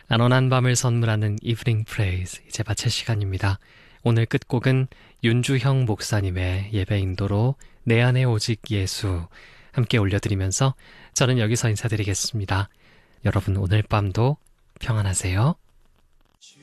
안온한 밤을 선물하는 이브닝 프레이즈, 이제 마칠 시간입니다. 오늘 끝곡은 윤주형 목사님의 예배 인도로 내 안에 오직 예수 함께 올려드리면서 저는 여기서 인사드리겠습니다. 여러분 오늘 밤도 평안하세요.